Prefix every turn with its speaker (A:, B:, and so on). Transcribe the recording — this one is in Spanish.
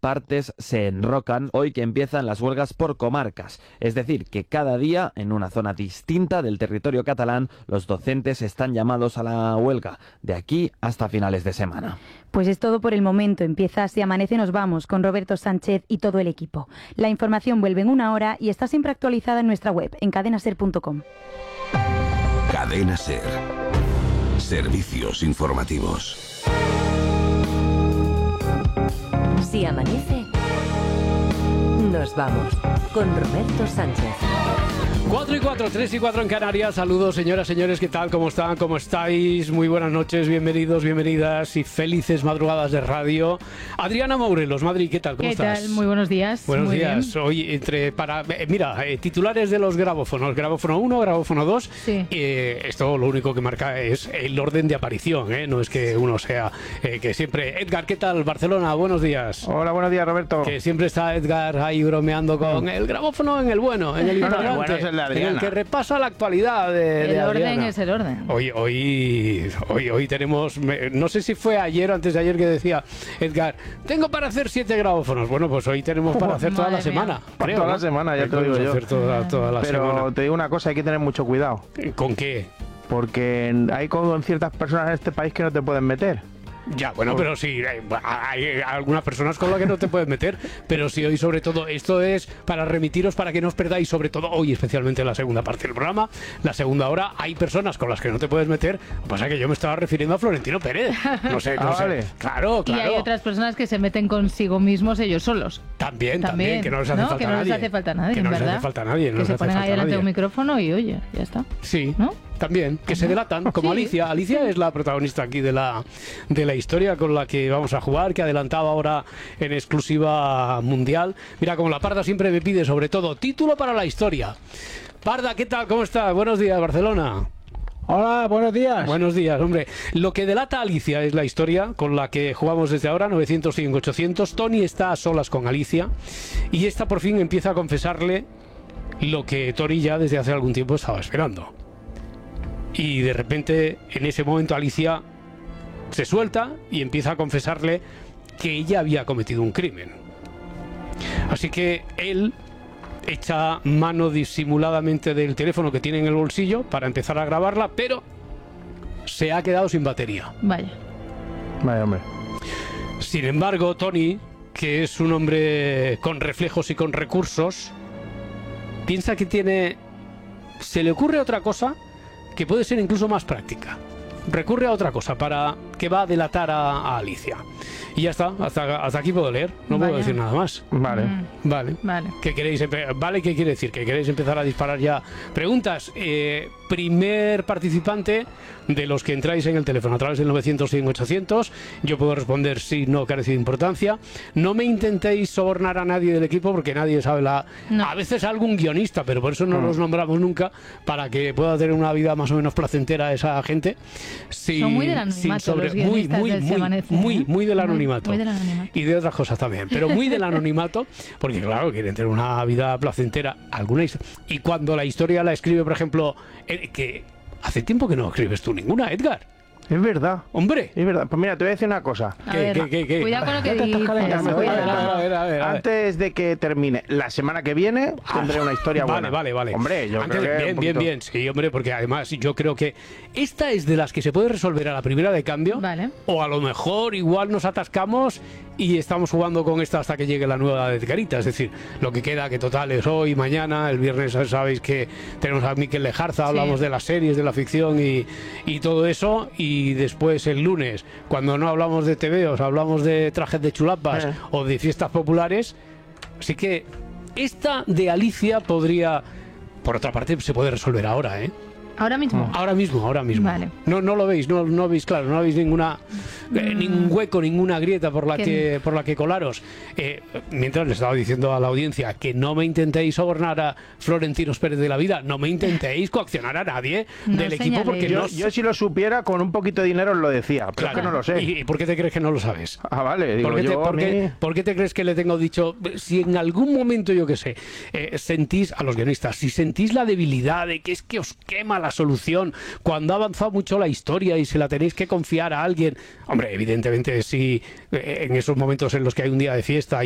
A: partes se enrocan hoy que empiezan las huelgas por comarcas. Es decir, que cada día, en una zona distinta del territorio catalán, los docentes están llamados a la huelga, de aquí hasta finales de semana.
B: Pues es todo por el momento. Empieza Si Amanece Nos Vamos con Roberto Sánchez y todo el equipo. La información vuelve en 1 hora y está siempre actualizada en nuestra web, en cadenaser.com.
C: Cadena Ser. Servicios informativos.
D: Si amanece, nos vamos con Roberto Sánchez.
E: 4 y 4, 3 y 4 en Canarias. Saludos, señoras, señores, ¿qué tal? ¿Cómo están? ¿Cómo estáis? Muy buenas noches, bienvenidos, bienvenidas y felices madrugadas de radio. Adriana Mourelos, Madrid, ¿qué tal? ¿Cómo estás?
F: ¿Qué tal? Muy buenos días.
E: Buenos
F: Muy
E: días.
F: Bien.
E: Hoy, titulares de los grabófonos. Grabófono 1, grabófono 2.
F: Sí.
E: Esto lo único que marca es el orden de aparición, ¿eh? No es que uno sea que siempre... Edgar, ¿qué tal? Barcelona, buenos días.
G: Hola, buenos días, Roberto.
E: Que siempre está Edgar ahí bromeando con el grabófono en el bueno, en el importante.
G: El bueno es el de Adriana.
E: En el que repasa la actualidad de
F: El orden
E: Adriana.
F: es el orden.
E: Hoy tenemos, no sé si fue ayer o antes de ayer que decía Edgar, tengo para hacer 7 grabófonos. Bueno, pues hoy tenemos para hacer toda la semana.
G: Creo, toda la semana, ya te lo digo yo.
E: Hacer toda la
G: Pero
E: semana.
G: te digo una cosa, hay que tener mucho cuidado.
E: ¿Con qué?
G: Porque hay con ciertas personas en este país que no te pueden meter.
E: Ya, bueno, pero sí, hay algunas personas con las que no te puedes meter, pero sí, hoy sobre todo, esto es para remitiros, para que no os perdáis, sobre todo hoy, especialmente en la segunda parte del programa, la segunda hora, hay personas con las que no te puedes meter. Lo que pasa es que yo me estaba refiriendo a Florentino Pérez. No sé.
G: Vale.
E: Claro.
F: Y hay otras personas que se meten consigo mismos ellos solos.
E: También, que no les hace falta
F: que no
E: nadie.
F: Les hace falta a nadie,
E: que no les
F: ¿verdad?
E: hace falta a nadie.
F: Que se ponen ahí delante de un micrófono y oye, ya está.
E: Sí,
F: ¿no?
E: También, que se delatan, como
F: Sí.
E: Alicia. Alicia es la protagonista aquí de la historia con la que vamos a jugar, que adelantaba ahora en exclusiva mundial. Mira, como la Parda siempre me pide, sobre todo, título para la historia. Parda, ¿qué tal? ¿Cómo estás? Buenos días, Barcelona.
H: Hola, buenos días.
E: Buenos días, hombre. Lo que delata Alicia es la historia con la que jugamos desde ahora, 905-800. Tony está a solas con Alicia y esta por fin empieza a confesarle lo que Tony ya desde hace algún tiempo estaba esperando. Y de repente, en ese momento, Alicia se suelta y empieza a confesarle que ella había cometido un crimen. Así que él echa mano disimuladamente del teléfono que tiene en el bolsillo para empezar a grabarla, pero se ha quedado sin batería.
F: Vaya,
G: hombre.
E: Sin embargo, Tony, que es un hombre con reflejos y con recursos, piensa que se le ocurre otra cosa que puede ser incluso más práctica. Recurre a otra cosa para que va a delatar a Alicia. Y ya está, hasta aquí puedo leer, no puedo decir nada más.
G: Vale.
E: Vale. ¿Qué queréis? Vale, ¿qué quiere decir? ¿Que queréis empezar a disparar ya preguntas? Primer participante de los que entráis en el teléfono a través del 900-100-800. Yo puedo responder sí, no, carece de importancia. No me intentéis sobornar a nadie del equipo porque nadie sabe
F: No.
E: A veces algún guionista, pero por eso no los nombramos nunca, para que pueda tener una vida más o menos placentera esa gente.
F: Son muy del anonimato los guionistas del Se Amanece,
E: muy del anonimato.
F: Muy del anonimato.
E: Y de otras cosas también, pero muy del anonimato, porque claro, quieren tener una vida placentera. Y cuando la historia la escribe, por ejemplo, que hace tiempo que no escribes tú ninguna, Edgar.
G: Es verdad.
E: Hombre.
G: Es verdad. Pues mira, te voy a decir una cosa.
E: ¿Qué?
F: Cuidado con lo que
G: Ya te estás
F: dices.
G: calentando.
E: A ver.
G: Antes de que termine la semana que viene, tendré una historia buena.
E: Vale.
G: Hombre, yo creo que
E: Bien. Sí, hombre, porque además yo creo que esta es de las que se puede resolver a la primera de cambio.
F: Vale.
E: O a lo mejor igual nos atascamos y estamos jugando con esta hasta que llegue la nueva de Carita. Es decir, lo que queda, que total es hoy, mañana, el viernes sabéis que tenemos a Miquel Lejarza, hablamos de las series, de la ficción y todo eso. Y después el lunes, cuando no hablamos de TVOs, hablamos de trajes de chulapas o de fiestas populares. Así que esta de Alicia podría, por otra parte, se puede resolver ahora, ¿eh?
F: ¿Ahora mismo?
E: Ahora mismo.
F: Vale.
E: No lo veis, no veis claro, no veis ningún hueco, ninguna grieta por la que colaros. Mientras le estaba diciendo a la audiencia que no me intentéis sobornar a Florentino Pérez de la vida, no me intentéis coaccionar a nadie del equipo, porque
G: yo si lo supiera, con un poquito de dinero os lo decía, pero
E: claro,
G: es que no lo sé.
E: ¿Y por qué te crees que no lo sabes?
G: Ah, vale, digo
E: ¿Por qué te crees que le tengo dicho? Si en algún momento, yo qué sé, sentís, a los guionistas, si sentís la debilidad de que es que os quema la solución cuando ha avanzado mucho la historia y se la tenéis que confiar a alguien, hombre, evidentemente sí, en esos momentos en los que hay un día de fiesta